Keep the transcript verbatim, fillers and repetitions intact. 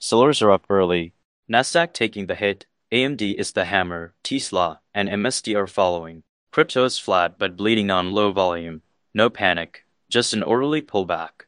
Sellers are up early. Nasdaq taking the hit, A M D is the hammer, Tesla and M S D are following. Crypto is flat but bleeding on low volume. No panic, just an orderly pullback.